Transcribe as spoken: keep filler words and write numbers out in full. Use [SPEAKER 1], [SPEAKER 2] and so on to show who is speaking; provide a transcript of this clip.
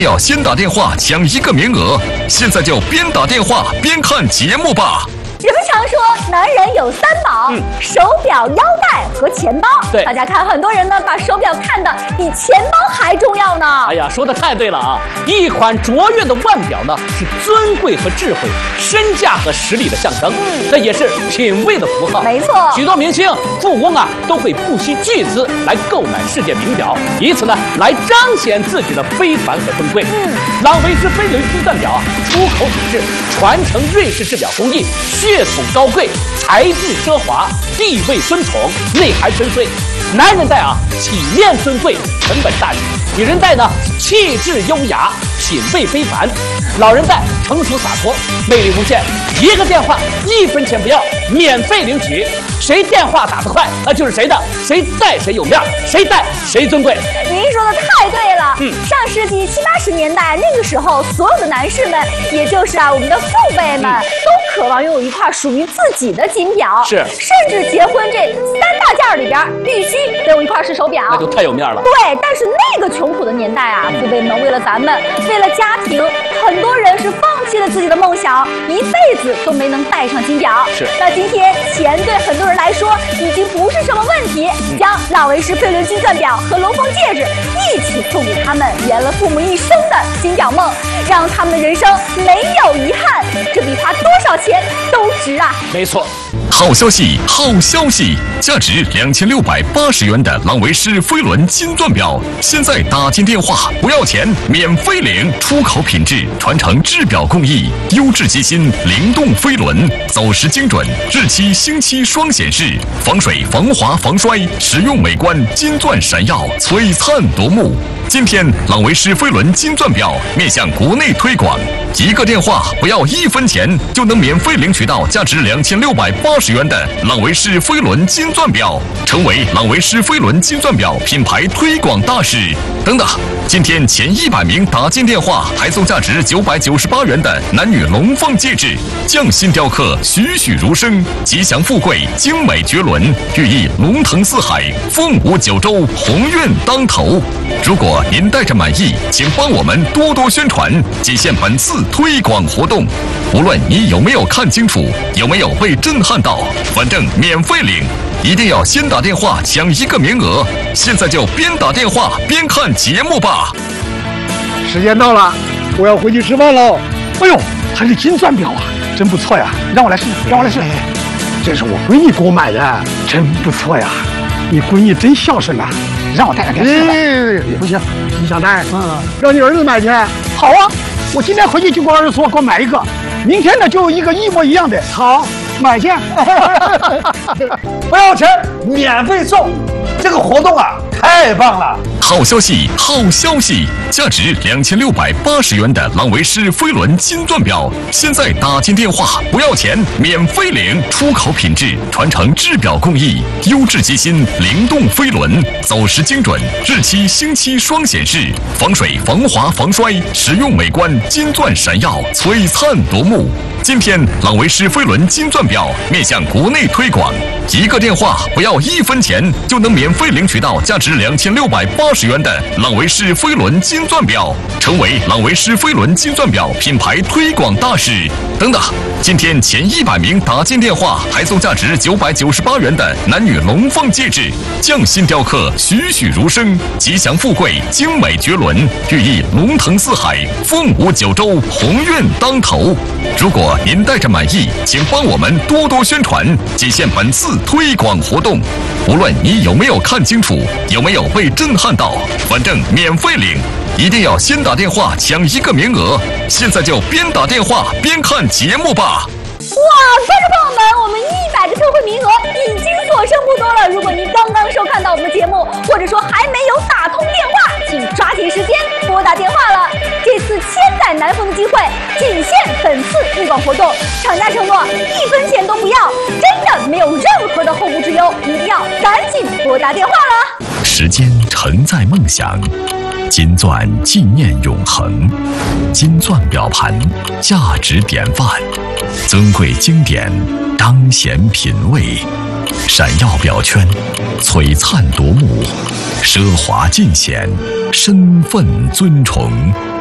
[SPEAKER 1] 要先打电话抢一个名额，现在就边打电话边看节目吧。
[SPEAKER 2] 人们常说男人有三宝，嗯、手表、腰带和钱包。
[SPEAKER 3] 对，
[SPEAKER 2] 大家看，很多人呢把手表看得比钱包还重要呢。
[SPEAKER 3] 哎呀，说的太对了啊！一款卓越的腕表呢，是尊贵和智慧、身价和实力的象征，嗯、这也是品味的符号。
[SPEAKER 2] 没错，
[SPEAKER 3] 许多明星、富翁啊，都会不惜巨资来购买世界名表，以此呢来彰显自己的非凡和尊贵。嗯，朗维斯飞轮金钻表啊，出口品质，传承瑞士制表工艺。血统高贵，材质奢华，地位尊崇，内涵深邃。男人戴啊，体面尊贵，成本大气；女人戴呢，气质优雅，品味非凡。老人戴成熟洒脱，魅力无限。一个电话，一分钱不要，免费领取。谁电话打得快，那就是谁的。谁戴谁有面，谁戴谁尊贵。
[SPEAKER 2] 您说的太对了。嗯，上世纪七八十年代那个时候，所有的男士们，也就是啊我们的父辈们，嗯、都渴望拥有一块属于自己的金表。
[SPEAKER 3] 是，
[SPEAKER 2] 甚至结婚这三大件里边，必须得有一块是手表。
[SPEAKER 3] 那就太有面了。
[SPEAKER 2] 对，但是那个穷苦的年代啊，父辈们为了咱们，为了家庭，很多人是放弃了自己的梦想，一辈子都没能戴上金表。
[SPEAKER 3] 是，
[SPEAKER 2] 那今天钱对很多人来说已经不是什么问题，嗯、将朗维斯飞轮金钻表和龙凤戒指一起送给他们，圆了父母一生的金表梦，让他们的人生没有遗憾。这比花多少钱都值啊！
[SPEAKER 3] 没错。
[SPEAKER 1] 好消息，好消息！价值两千六百八十元的朗维斯飞轮金钻表，现在打进电话不要钱，免费领。出口品质，传承制表工艺，优质机芯，灵动飞轮，走时精准，日期星期双显示，防水、防滑、防摔，实用美观，金钻闪耀，璀璨夺目。今天，朗维斯飞轮金钻表面向国内推广，一个电话不要一分钱，就能免费领取到价值两千六百八十元的朗维斯飞轮金钻表，成为朗维斯飞轮金钻表品牌推广大使。等等，今天前一百名打进电话，还送价值九百九十八元的男女龙凤戒指，匠心雕刻，栩栩如生，吉祥富贵，精美绝伦，寓意龙腾四海，凤舞九州，鸿运当头。如果您戴着满意，请帮我们多多宣传，仅限本次推广活动。无论你有没有看清楚，有没有被震撼到，反正免费领，一定要先打电话抢一个名额。现在就边打电话边看节目吧。
[SPEAKER 4] 时间到了，我要回去吃饭喽。哎呦，还是金钻表啊，真不错呀！让我来试，让我来试。这是我闺女给我买的，真不错呀。你闺女真孝顺呐，让我带着给她试吧。不行，你想带？嗯，让你儿子买去。好啊，我今天回去就给我儿子说，给我买一个。明天呢，就有一个一模一样的。好，买去。
[SPEAKER 5] 不要钱，免费送，这个活动啊，太棒了！
[SPEAKER 1] 好消息，好消息！价值两千六百八十元的朗维斯飞轮金钻表，现在打进电话不要钱，免费领。出口品质，传承制表工艺，优质机芯，灵动飞轮，走时精准，日期星期双显示，防水、防滑、防摔，实用美观，金钻闪耀，璀璨夺目。今天，朗维斯飞轮金钻表面向国内推广，一个电话不要一分钱，就能免费领取到价值两千六百八十元的朗维斯飞轮金钻表，成为朗维斯飞轮金钻表品牌推广大使。等等，今天前一百名打进电话，还送价值九百九十八元的男女龙凤戒指，匠心雕刻，栩栩如生，吉祥富贵，精美绝伦，寓意龙腾四海，凤舞九州，鸿运当头。如果您戴着满意，请帮我们多多宣传，仅限本次推广活动。无论你有没有看清楚，有没有被震撼到，反正免费领，一定要先打电话抢一个名额。现在就边打电话边看节目吧。
[SPEAKER 2] 哇，观众朋友们，我们一百个特惠名额已经所剩不多了。如果您刚刚收看到我们的节目，或者说还没有打通电话，请抓紧时间拨打电话了。这次千载难逢的机会，仅限本次推广活动，厂家承诺一分钱都不要，真的没有任何的后顾之忧，一定要赶紧拨打电话了。
[SPEAKER 1] 时间承载梦想，金钻纪念永恒，金钻表盘价值典范，尊贵经典彰显品味，闪耀表圈璀璨夺目，奢华尽显身份尊崇。